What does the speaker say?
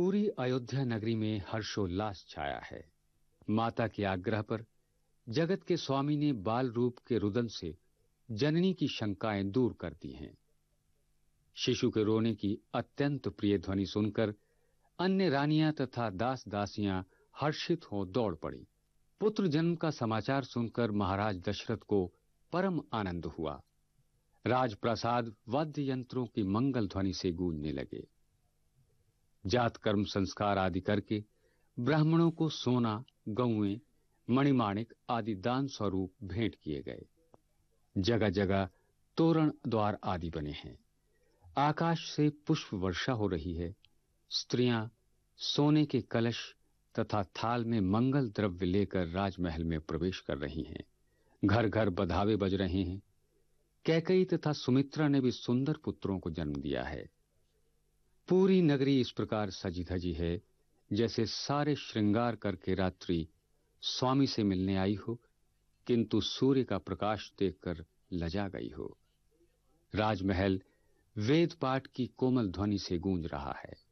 पूरी अयोध्या नगरी में हर्षोल्लास छाया है। माता के आग्रह पर जगत के स्वामी ने बाल रूप के रुदन से जननी की शंकाएं दूर कर दी हैं। शिशु के रोने की अत्यंत प्रिय ध्वनि सुनकर अन्य रानियां तथा दास दासियां हर्षित हो दौड़ पड़ी। पुत्र जन्म का समाचार सुनकर महाराज दशरथ को परम आनंद हुआ। राजप्रासाद वाद्य यंत्रों की मंगल ध्वनि से गूंजने लगे। जात कर्म संस्कार आदि करके ब्राह्मणों को सोना, गौएं, मणिमाणिक आदि दान स्वरूप भेंट किए गए। जगह जगह तोरण द्वार आदि बने हैं। आकाश से पुष्प वर्षा हो रही है। स्त्रियां सोने के कलश तथा थाल में मंगल द्रव्य लेकर राजमहल में प्रवेश कर रही हैं। घर घर बधावे बज रहे हैं। कैकेयी तथा सुमित्रा ने भी सुंदर पुत्रों को जन्म दिया है। पूरी नगरी इस प्रकार सजी धजी है जैसे सारे श्रृंगार करके रात्रि स्वामी से मिलने आई हो, किंतु सूर्य का प्रकाश देखकर लजा गई हो। राजमहल वेद पाठ की कोमल ध्वनि से गूंज रहा है।